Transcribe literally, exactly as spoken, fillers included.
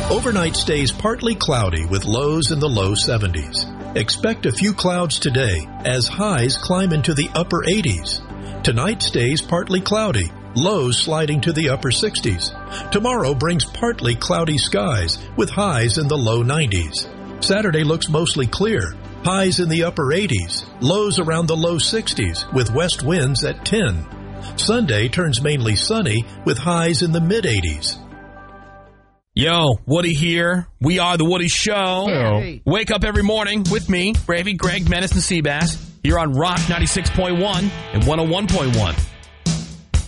Overnight stays partly cloudy with lows in the low seventies. Expect a few clouds today as highs climb into the upper eighties. Tonight stays partly cloudy, lows sliding to the upper sixties. Tomorrow brings partly cloudy skies with highs in the low nineties. Saturday looks mostly clear, highs in the upper eighties, lows around the low sixties with west winds at ten. Sunday turns mainly sunny with highs in the mid-eighties. Yo, Woody here. We are the Woody Show. Hey. Wake up every morning with me, Gravy, Greg, Menace, and Seabass, here on Rock ninety-six point one and one oh one point one.